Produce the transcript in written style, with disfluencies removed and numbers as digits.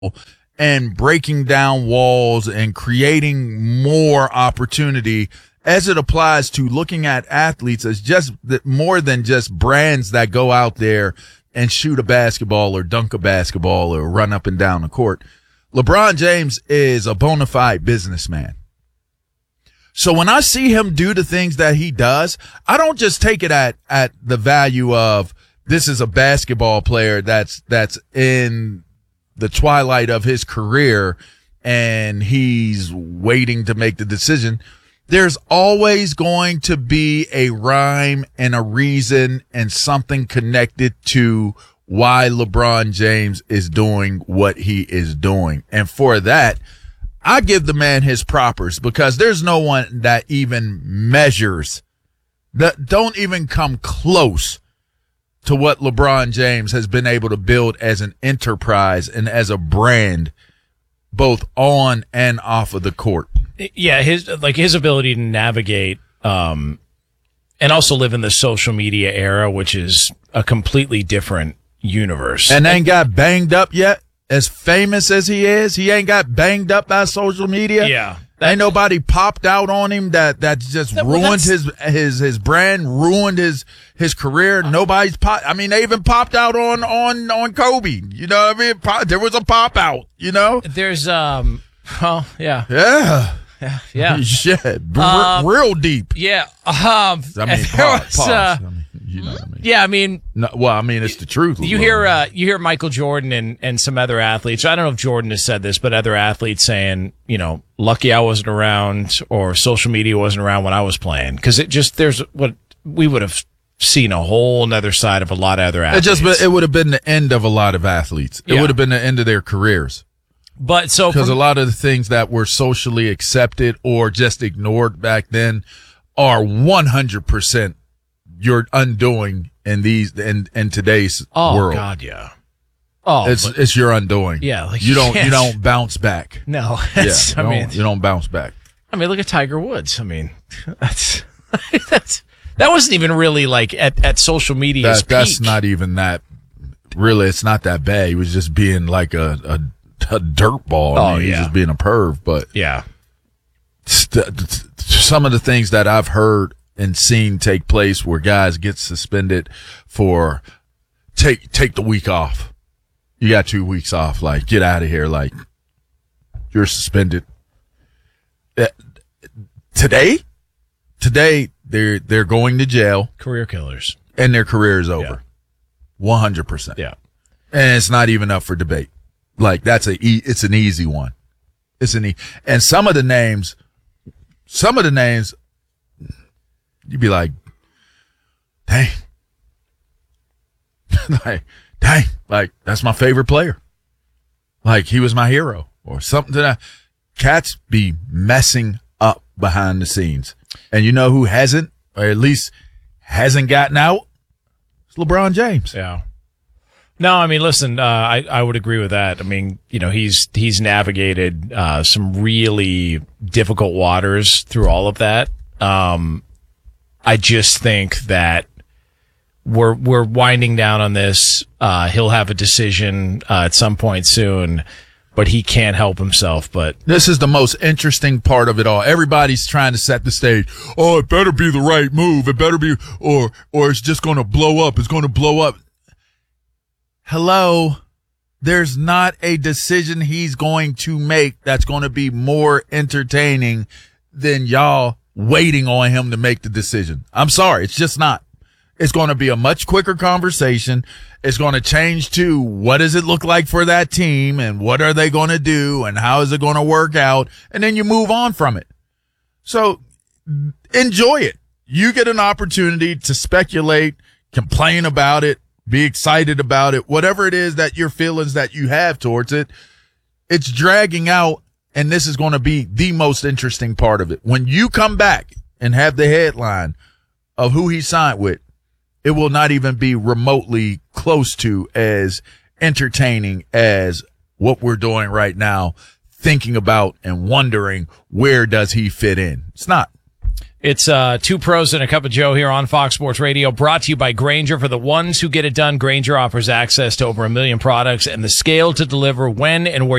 and breaking down walls and creating more opportunity as it applies to looking at athletes as just more than just brands that go out there and shoot a basketball or dunk a basketball or run up and down the court. LeBron James is a bona fide businessman. So when I see him do the things that he does, I don't just take it at the value of this is a basketball player that's in the twilight of his career and he's waiting to make the decision. There's always going to be a rhyme and a reason and something connected to why LeBron James is doing what he is doing. And for that, I give the man his propers because there's no one that even measures, that don't even come close to what LeBron James has been able to build as an enterprise and as a brand, both on and off of the court. Yeah, his ability to navigate and also live in the social media era, which is a completely different universe. And ain't got banged up yet. As famous as he is, he ain't got banged up by social media. Yeah. Ain't nobody popped out on him that just ruined his brand, ruined his career. Nobody's they even popped out on Kobe. You know what I mean? There was a pop out, you know? There's Yeah. Yeah. Real deep. Yeah. Pause. You know what I mean? Yeah, I mean, no, well, I mean, it's the truth. You hear Michael Jordan and some other athletes. I don't know if Jordan has said this, but other athletes saying, lucky I wasn't around or social media wasn't around when I was playing. Cause there's what we would have seen a whole nother side of a lot of other athletes. It would have been the end of a lot of athletes. It would have been the end of their careers. But because a lot of the things that were socially accepted or just ignored back then are 100% your undoing in today's world. Oh God, yeah. Oh, it's your undoing. Yeah, you don't bounce back. No, you don't bounce back. I mean, look at Tiger Woods. I mean, that wasn't even really like at social media's peak. That's not even that. Really, it's not that bad. He was just being like a dirt ball. Oh, he was just being a perv. But yeah, some of the things that I've heard and seen take place where guys get suspended for take the week off. You got 2 weeks off. Like, get out of here. Like, you're suspended. Today they're going to jail. Career killers. And their career is over. 100%. Yeah. And it's not even up for debate. Like, it's an easy one. And some of the names, you'd be like, dang. like, that's my favorite player. Like, he was my hero or something that cats be messing up behind the scenes. And you know who hasn't, or at least hasn't gotten out? It's LeBron James. Yeah. No, I mean, listen, I would agree with that. I mean, he's navigated some really difficult waters through all of that. I just think that we're winding down on this. He'll have a decision at some point soon, but he can't help himself. But this is the most interesting part of it all. Everybody's trying to set the stage. Oh, it better be the right move. It better be, or it's just going to blow up. It's going to blow up. Hello. There's not a decision he's going to make that's going to be more entertaining than y'all waiting on him to make the decision. I'm sorry. It's just not. It's going to be a much quicker conversation. It's going to change to what does it look like for that team and what are they going to do and how is it going to work out? And then you move on from it. So enjoy it. You get an opportunity to speculate, complain about it, be excited about it, whatever it is that your feelings that you have towards it. It's dragging out. And this is going to be the most interesting part of it. When you come back and have the headline of who he signed with, it will not even be remotely close to as entertaining as what we're doing right now, thinking about and wondering where does he fit in. It's not. It's Two Pros and a Cup of Joe here on Fox Sports Radio, brought to you by Grainger. For the ones who get it done, Grainger offers access to over 1 million products and the scale to deliver when and where